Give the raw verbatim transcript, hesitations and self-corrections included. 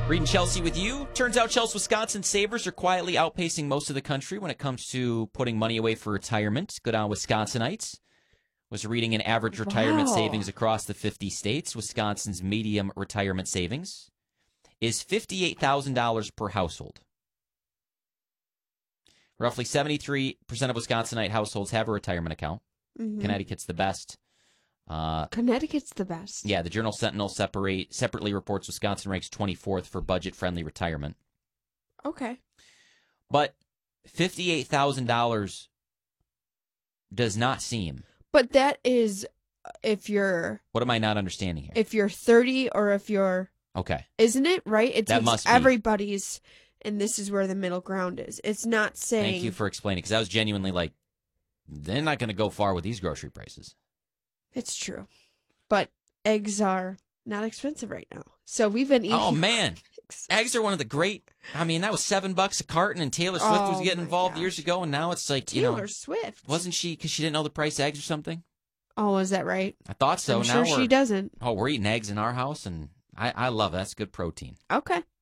Reading Chelsea with you. Turns out Chelsea, Wisconsin savers are quietly outpacing most of the country when it comes to putting money away for retirement. Good on Wisconsinites. Was reading an average retirement Wow. savings across the fifty states. Wisconsin's medium retirement savings is fifty-eight thousand dollars per household. Roughly seventy-three percent of Wisconsinite households have a retirement account. Mm-hmm. Connecticut's the best. Uh, Connecticut's the best. yeah, the Journal Sentinel separate, separately reports Wisconsin ranks twenty-fourth for budget-friendly retirement. Okay. But fifty-eight thousand dollars does not seem... But that is if you're What am I not understanding here? if you're thirty or if you're Okay. Isn't it right? It That takes must be. everybody's, and this is where the middle ground is. It's not saying. Thank you for explaining, because I was genuinely like, they're not going to go far with these grocery prices. It's true, but eggs are not expensive right now. So we've been eating. Oh, man. Eggs are one of the great... I mean, that was seven bucks a carton, and Taylor Swift Oh, was getting my involved gosh. years ago, and now it's like, you Taylor know... Swift. Wasn't she, because she didn't know the price of eggs or something? Oh, is that right? I thought so. I'm now sure we're, she doesn't. Oh, we're eating eggs in our house, and I, I love it. That's good protein. Okay.